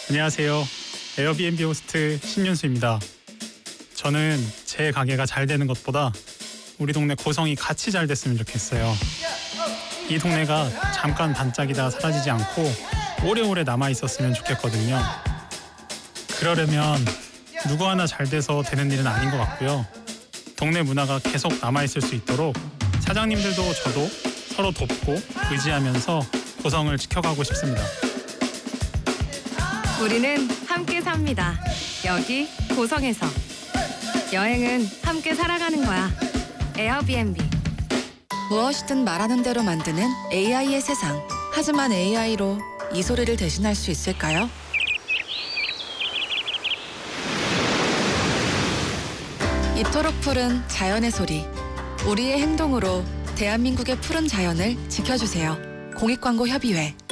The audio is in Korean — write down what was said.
안녕하세요. 에어비앤비 호스트 신윤수입니다. 저는 제 가게가 잘 되는 것보다 우리 동네 고성이 같이 잘 됐으면 좋겠어요. 이 동네가 잠깐 반짝이다 사라지지 않고 오래오래 남아 있었으면 좋겠거든요. 그러려면 누구 하나 잘 돼서 되는 일은 아닌 것 같고요. 동네 문화가 계속 남아 있을 수 있도록 사장님들도 저도 서로 돕고 의지하면서 고성을 지켜가고 싶습니다. 우리는 함께 삽니다. 여기 고성에서. 여행은 함께 살아가는 거야. 에어비앤비. 무엇이든 말하는 대로 만드는 AI의 세상. 하지만 AI로 이 소리를 대신할 수 있을까요? 이토록 푸른 자연의 소리. 우리의 행동으로 대한민국의 푸른 자연을 지켜주세요. 공익광고협의회.